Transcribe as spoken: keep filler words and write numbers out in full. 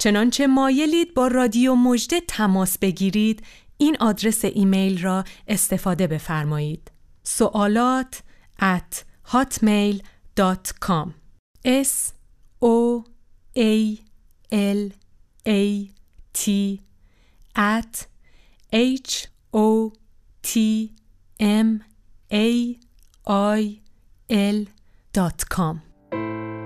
چنانچه مایلید با رادیو مژده تماس بگیرید، این آدرس ایمیل را استفاده بفرمایید: سوالات ات هاتمیل دات کام s o a l a t at h o t m a i l دات کام